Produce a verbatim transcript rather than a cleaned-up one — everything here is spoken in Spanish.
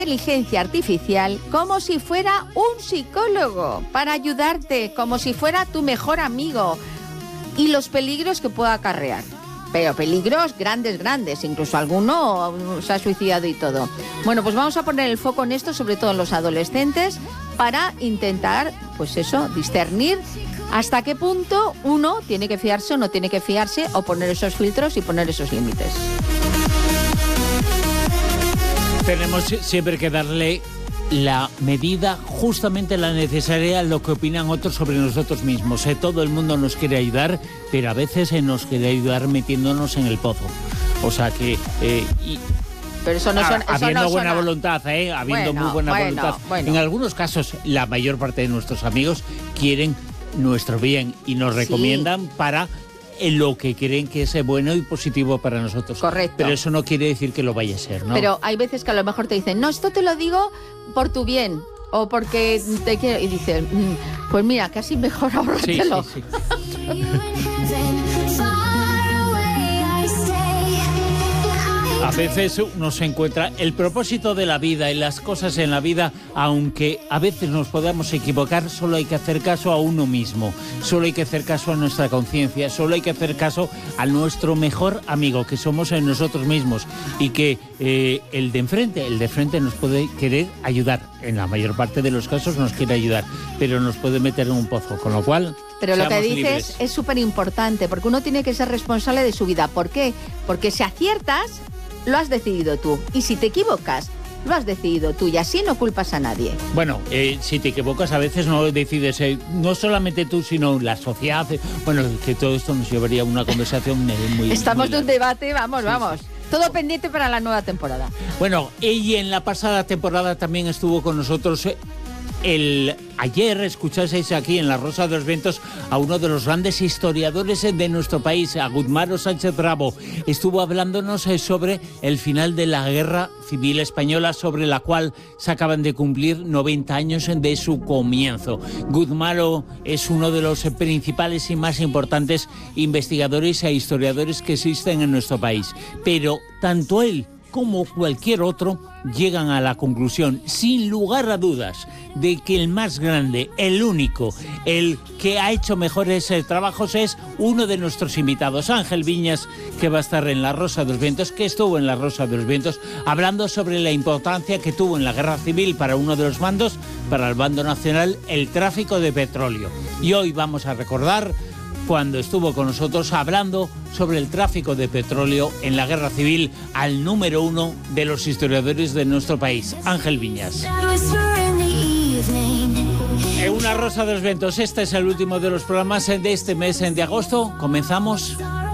inteligencia artificial como si fuera un psicólogo para ayudarte, como si fuera tu mejor amigo, y los peligros que pueda acarrear. Pero peligros grandes, grandes, incluso alguno se ha suicidado y todo. Bueno, pues vamos a poner el foco en esto, sobre todo en los adolescentes, para intentar, pues eso, discernir hasta qué punto uno tiene que fiarse o no tiene que fiarse, o poner esos filtros y poner esos límites. Tenemos siempre que darle la medida, justamente la necesaria, a lo que opinan otros sobre nosotros mismos. Eh, todo el mundo nos quiere ayudar, pero a veces eh, nos quiere ayudar metiéndonos en el pozo. O sea que... Eh, y, pero eso no son, a, eso habiendo no buena suena... voluntad, eh, habiendo bueno, muy buena bueno, voluntad. Bueno. En algunos casos, la mayor parte de nuestros amigos quieren nuestro bien y nos recomiendan sí. para... en lo que creen que es bueno y positivo para nosotros. Correcto. Pero eso no quiere decir que lo vaya a ser, ¿no? Pero hay veces que a lo mejor te dicen, no, esto te lo digo por tu bien, o porque te quiero... Y dices, pues mira, casi mejor ahorrártelo. Sí, sí, sí. A veces uno se encuentra el propósito de la vida y las cosas en la vida, aunque a veces nos podamos equivocar, solo hay que hacer caso a uno mismo, solo hay que hacer caso a nuestra conciencia, solo hay que hacer caso a nuestro mejor amigo, que somos en nosotros mismos, y que eh, el de enfrente, el de enfrente nos puede querer ayudar, en la mayor parte de los casos nos quiere ayudar, pero nos puede meter en un pozo, con lo cual... Pero lo que dices libres. Es súper importante, porque uno tiene que ser responsable de su vida. ¿Por qué? Porque si aciertas, lo has decidido tú. Y si te equivocas, lo has decidido tú. Y así no culpas a nadie. Bueno, eh, si te equivocas a veces no decides, eh, no solamente tú, sino la sociedad. Eh, bueno, que todo esto nos llevaría a una conversación muy... Estamos muy de un debate, vamos, sí, vamos. Sí. Todo pendiente para la nueva temporada. Bueno, y en la pasada temporada también estuvo con nosotros... Eh, El, ayer escuchasteis aquí en La Rosa de los Vientos a uno de los grandes historiadores de nuestro país, a Gudmaro Sánchez Bravo. Estuvo hablándonos sobre el final de la Guerra Civil Española, sobre la cual se acaban de cumplir noventa años de su comienzo. Gudmaro es uno de los principales y más importantes investigadores e historiadores que existen en nuestro país. Pero tanto él como cualquier otro llegan a la conclusión, sin lugar a dudas, de que el más grande, el único, el que ha hecho mejores eh, trabajos es uno de nuestros invitados, Ángel Viñas, que va a estar en La Rosa de los Vientos, que estuvo en La Rosa de los Vientos, hablando sobre la importancia que tuvo en la Guerra Civil para uno de los bandos, para el bando nacional, el tráfico de petróleo. Y hoy vamos a recordar cuando estuvo con nosotros hablando sobre el tráfico de petróleo en la Guerra Civil al número uno de los historiadores de nuestro país, Ángel Viñas. En Una Rosa de los Vientos, este es el último de los programas de este mes de agosto. Comenzamos